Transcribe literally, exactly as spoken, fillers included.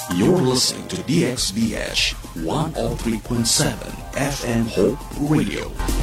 You're listening to D X B H one oh three point seven F M Hope Radio.